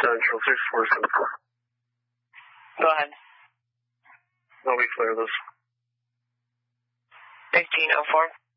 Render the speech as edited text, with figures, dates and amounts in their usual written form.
Central 6474. Go ahead. Let me clear this. 1504.